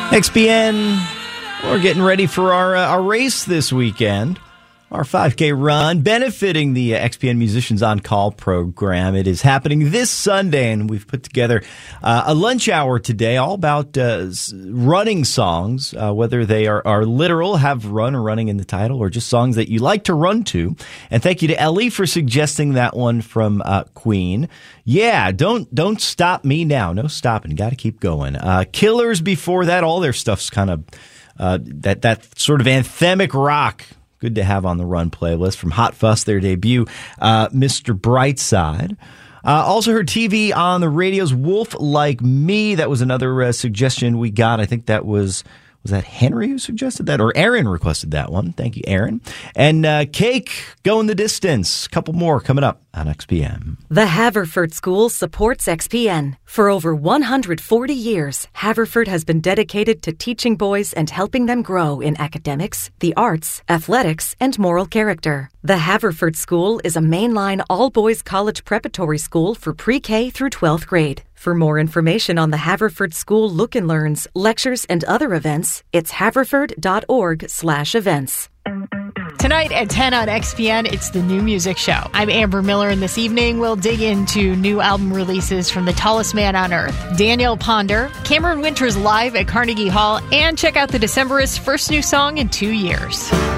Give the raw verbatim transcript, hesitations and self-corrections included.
X P N, we're getting ready for our uh, our race this weekend. Our five K run benefiting the uh, X P N Musicians on Call program. It is happening this Sunday, and we've put together uh, a lunch hour today all about uh, running songs, uh, whether they are, are literal, have run or running in the title, or just songs that you like to run to. And thank you to Ellie for suggesting that one from uh, Queen. Yeah, don't don't stop me now. No stopping. Got to keep going. Uh, Killers before that, all their stuff's kind of uh, that that sort of anthemic rock. Good to have on the Run playlist. From Hot Fuss, their debut, uh, Mister Brightside. Uh, also heard T V on the radio's Wolf Like Me. That was another uh, suggestion we got. I think that was, was that Henry who suggested that? Or Aaron requested that one. Thank you, Aaron. And uh, Cake, Going the Distance. A couple more coming up on X P N. The Haverford School supports X P N. For over one hundred forty years, Haverford has been dedicated to teaching boys and helping them grow in academics, the arts, athletics, and moral character. The Haverford School is a mainline all-boys college preparatory school for pre-K through twelfth grade. For more information on the Haverford School Look and Learns, lectures, and other events, it's haverford.org slash events. Tonight at ten on X P N, it's the New Music Show. I'm Amber Miller, and this evening we'll dig into new album releases from the tallest man on earth, Daniel Ponder, Cameron Winters live at Carnegie Hall, and check out the Decemberists' first new song in two years.